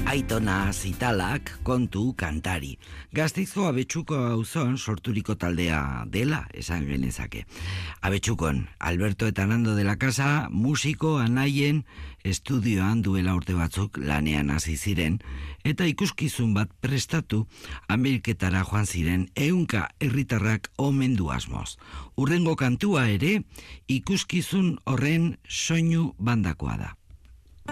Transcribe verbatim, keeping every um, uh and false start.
Aitona Zitalak kontu kantari. Gasteizko Abetxuko auzon sorturiko taldea dela, esan genezake. Abetxukon, Alberto eta Nando de la Casa, musiko anaien estudioan duela urte batzuk lanean hasi ziren, eta ikuskizun bat prestatu Ameriketara joan ziren ehunka herritarrak omendu asmoz. Urrengo kantua ere ikuskizun horren soinu bandakoa da.